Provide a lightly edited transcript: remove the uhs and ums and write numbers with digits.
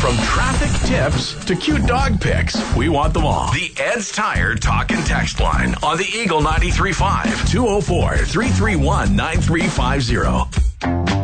From traffic tips to cute dog pics, we want them all. The Ed's Tire Talk and Text line on the Eagle 93.5, 204-331-9350.